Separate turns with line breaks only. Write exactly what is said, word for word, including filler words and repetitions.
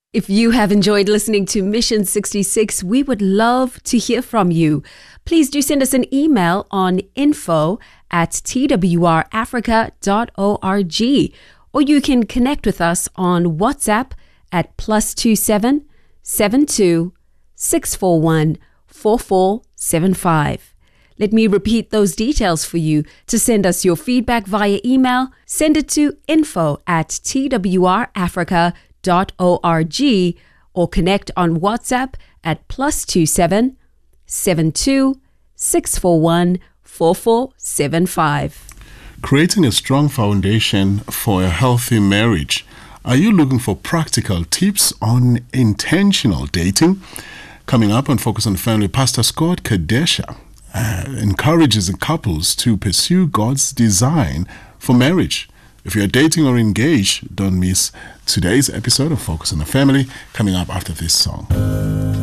If you have enjoyed listening to Mission sixty-six, we would love to hear from you. Please do send us an email on info at t w r africa dot org, or you can connect with us on WhatsApp at plus two seven seven two six four one four four seven five. Let me repeat those details for you. To send us your feedback via email, send it to info at t w r africa dot org, or connect on WhatsApp at plus two seven seven two six four one four four seven five.
Creating a strong foundation for a healthy marriage. Are you looking for practical tips on intentional dating? Coming up on Focus on the Family, Pastor Scott Kadesha uh, encourages couples to pursue God's design for marriage. If you're dating or engaged, don't miss today's episode of Focus on the Family, coming up after this song.